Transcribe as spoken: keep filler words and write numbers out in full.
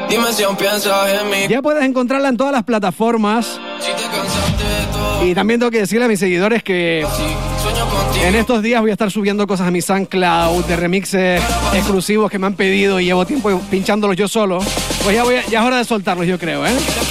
Dime si aún piensas en mí. Ya puedes encontrarla en todas las plataformas. Si te cansaste de todo. Y también tengo que decirle a mis seguidores que Sueño contigo. en estos días voy a estar subiendo cosas a mi SoundCloud de remixes exclusivos que me han pedido y llevo tiempo pinchándolos yo solo. Pues ya, voy a- ya es hora de soltarlos, yo creo, ¿eh?